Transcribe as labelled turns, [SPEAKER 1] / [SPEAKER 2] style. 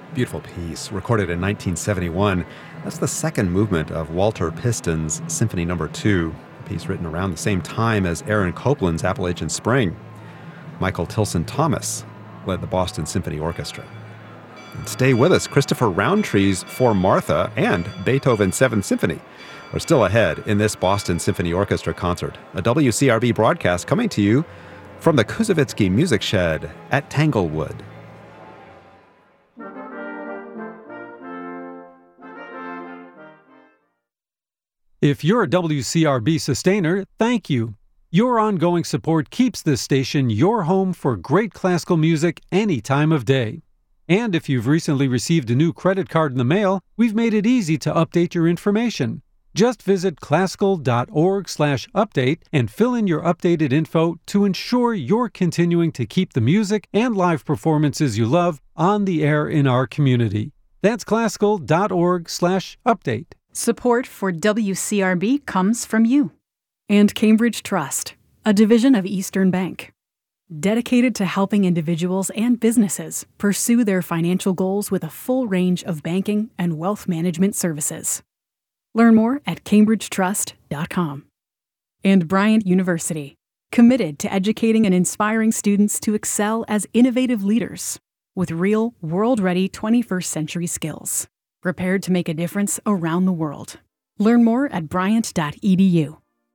[SPEAKER 1] Beautiful piece, recorded in 1971. That's the second movement of Walter Piston's Symphony No. 2, a piece written around the same time as Aaron Copland's Appalachian Spring. Michael Tilson Thomas led the Boston Symphony Orchestra. And stay with us, Christopher Roundtree's For Martha and Beethoven's Seventh Symphony are still ahead in this Boston Symphony Orchestra concert, a WCRB broadcast coming to you from the Kuzovitsky Music Shed at Tanglewood.
[SPEAKER 2] If you're a WCRB sustainer, thank you. Your ongoing support keeps this station your home for great classical music any time of day. And if you've recently received a new credit card in the mail, we've made it easy to update your information. Just visit classical.org/update and fill in your updated info to ensure you're continuing to keep the music and live performances you love on the air in our community. That's classical.org/update.
[SPEAKER 3] Support for WCRB comes from you. And Cambridge Trust, a division of Eastern Bank, dedicated to helping individuals and businesses pursue their financial goals with a full range of banking and wealth management services. Learn more at cambridgetrust.com. And Bryant University, committed to educating and inspiring students to excel as innovative leaders with real, world-ready 21st century skills, prepared to make a difference around the world. Learn more at bryant.edu.